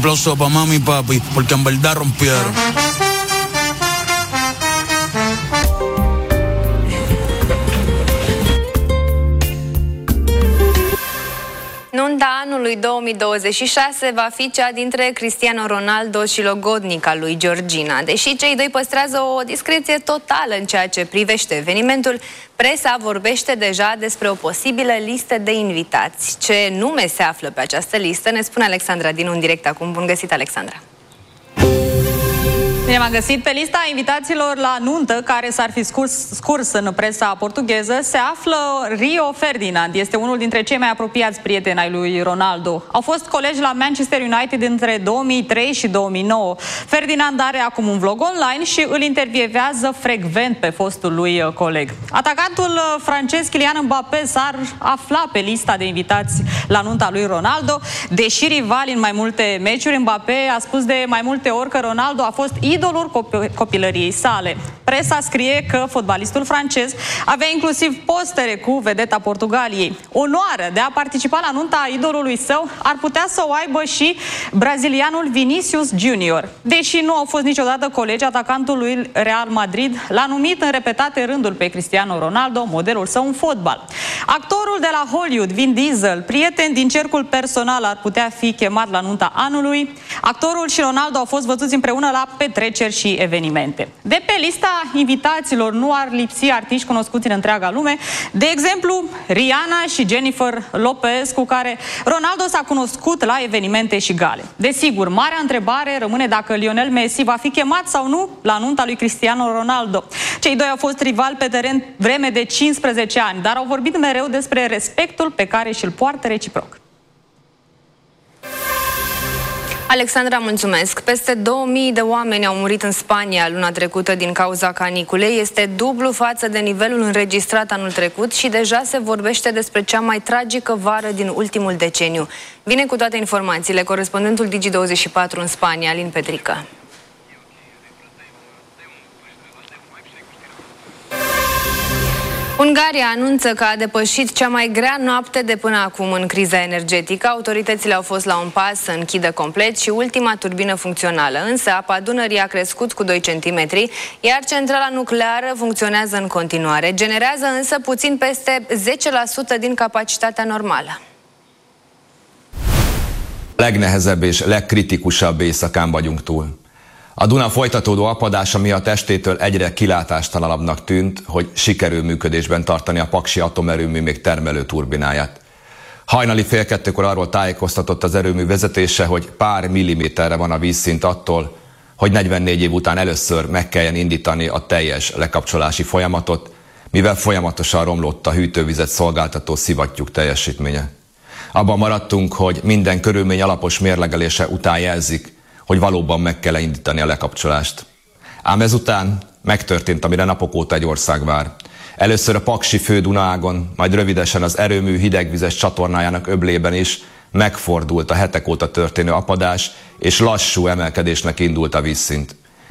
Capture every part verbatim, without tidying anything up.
aplauso para mami y papi, porque en verdad rompieron. Nunta anului două mii douăzeci și șase va fi cea dintre Cristiano Ronaldo și logodnica lui Georgina. Deși cei doi păstrează o discreție totală în ceea ce privește evenimentul, presa vorbește deja despre o posibilă listă de invitați. Ce nume se află pe această listă ne spune Alexandra Dinu în direct acum. Bun găsit, Alexandra! Bine m-am găsit. Pe lista invitaților la nuntă, care s-ar fi scurs, scurs în presa portugheză, se află Rio Ferdinand. Este unul dintre cei mai apropiați prieteni ai lui Ronaldo. Au fost colegi la Manchester United între două mii trei și două mii nouă. Ferdinand are acum un vlog online și îl intervievează frecvent pe fostul lui coleg. Atacantul francez Kylian Mbappé s-ar afla pe lista de invitați la nunta lui Ronaldo. Deși rivali în mai multe meciuri, Mbappé a spus de mai multe ori că Ronaldo a fost idolul copilăriei sale. Presa scrie că fotbalistul francez avea inclusiv postere cu vedeta Portugaliei. Onoarea de a participa la nunta idolului său ar putea să o aibă și brazilianul Vinicius Junior. Deși nu au fost niciodată colegi, atacantul lui Real Madrid l-a numit în repetate rânduri pe Cristiano Ronaldo, modelul său în fotbal. Actorul de la Hollywood, Vin Diesel, prieten din cercul personal, ar putea fi chemat la nunta anului. Actorul și Ronaldo au fost văzuți împreună la petreceri și evenimente. De pe lista invitaților nu ar lipsi artiști cunoscuți în întreaga lume, de exemplu Rihanna și Jennifer Lopez, cu care Ronaldo s-a cunoscut la evenimente și gale. Desigur, marea întrebare rămâne dacă Lionel Messi va fi chemat sau nu la nunta lui Cristiano Ronaldo. Cei doi au fost rivali pe teren vreme de cincisprezece ani, dar au vorbit mereu despre respectul pe care și-l poartă reciproc. Alexandra, mulțumesc. Peste două mii de oameni au murit în Spania luna trecută din cauza caniculei. Este dublu față de nivelul înregistrat anul trecut și deja se vorbește despre cea mai tragică vară din ultimul deceniu. Vine cu toate informațiile corespondentul Digi douăzeci și patru în Spania, Alin Petrică. Ungaria anunță că a depășit cea mai grea noapte de până acum în criza energetică. Autoritățile au fost la un pas să închidă complet și ultima turbină funcțională. Însă apa Dunării a crescut cu doi centimetri, iar centrala nucleară funcționează în continuare. Generează însă puțin peste zece la sută din capacitatea normală. Legnehezebb és legkritikusabb éjszakán vagyunk túl. A Duna folytatódó apadása miatt estétől egyre kilátástalanabbnak tűnt, hogy sikerül működésben tartani a Paksi atomerőmű még termelő turbináját. Hajnali fél kettőkor arról tájékoztatott az erőmű vezetése, hogy pár milliméterre van a vízszint attól, hogy negyvennégy év után először meg kelljen indítani a teljes lekapcsolási folyamatot, mivel folyamatosan romlott a hűtővizet szolgáltató szivattyúk teljesítménye. Abban maradtunk, hogy minden körülmény alapos mérlegelése után jelzik, hogy valóban meg kell indítani a lekapcsolást. Ám ezután megtörtént, amire napok óta egy ország vár. Először a Paksi fő Dunaágon, majd rövidesen az erőmű hidegvizes csatornájának öblében is megfordult a hetek óta történő apadás, és lassú emelkedésnek indult a vízszint.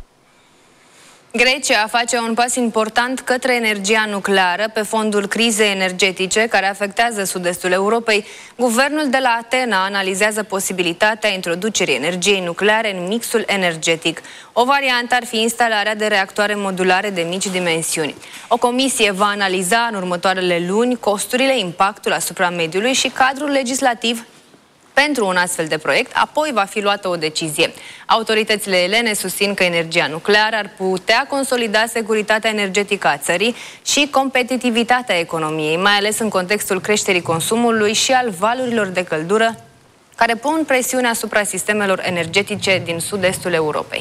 Grecia face un pas important către energia nucleară pe fondul crizei energetice care afectează sud-estul Europei. Guvernul de la Atena analizează posibilitatea introducerii energiei nucleare în mixul energetic. O variantă ar fi instalarea de reactoare modulare de mici dimensiuni. O comisie va analiza în următoarele luni costurile, impactul asupra mediului și cadrul legislativ pentru un astfel de proiect, apoi va fi luată o decizie. Autoritățile elene susțin că energia nucleară ar putea consolida securitatea energetică a țării și competitivitatea economiei, mai ales în contextul creșterii consumului și al valurilor de căldură care pun presiune asupra sistemelor energetice din sud-estul Europei.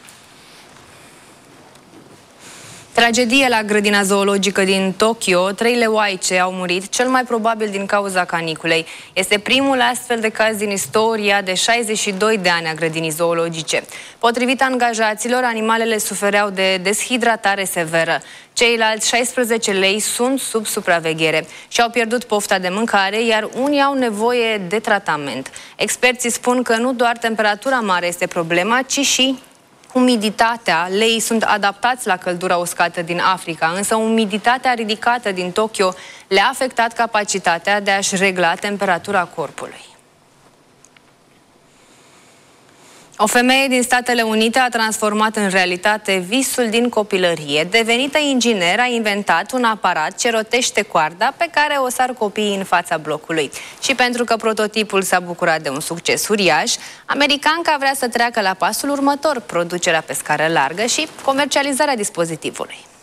Tragedie la grădina zoologică din Tokyo. Trei leoaice au murit, cel mai probabil din cauza caniculei. Este primul astfel de caz din istoria de șaizeci și doi de ani a grădinii zoologice. Potrivit angajaților, animalele sufereau de deshidratare severă. Ceilalți șaisprezece lei sunt sub supraveghere și au pierdut pofta de mâncare, iar unii au nevoie de tratament. Experții spun că nu doar temperatura mare este problema, ci și umiditatea. Leii sunt adaptați la căldura uscată din Africa, însă umiditatea ridicată din Tokyo le-a afectat capacitatea de a-și regla temperatura corpului. O femeie din Statele Unite a transformat în realitate visul din copilărie. Devenită inginer, a inventat un aparat ce rotește coarda pe care o sar copiii în fața blocului. Și pentru că prototipul s-a bucurat de un succes uriaș, americanca vrea să treacă la pasul următor, producerea pe scară largă și comercializarea dispozitivului.